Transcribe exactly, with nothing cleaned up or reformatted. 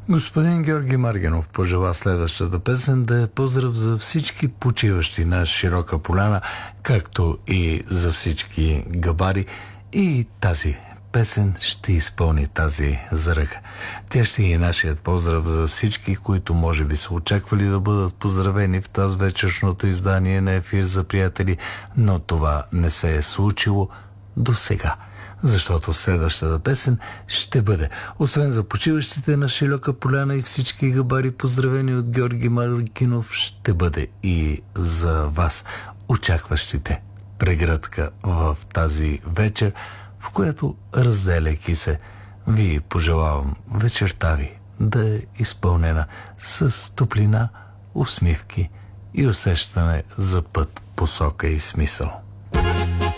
Господин Георги Маргинов пожела следващата песен да е поздрав за всички почиващи на Широка поляна, както и за всички габари, и тази песен ще изпълни тази заръка. Тя ще е нашият поздрав за всички, които може би са очаквали да бъдат поздравени в тази вечершното издание на Ефир за приятели, но това не се е случило до сега. Защото следващата песен ще бъде, освен за почиващите на Широка поляна и всички габари, поздравени от Георги Маргинов, ще бъде и за вас, очакващите прегръдка в тази вечер, в която, разделяйки се, ви пожелавам вечерта ви да е изпълнена с топлина, усмивки и усещане за път, посока и смисъл.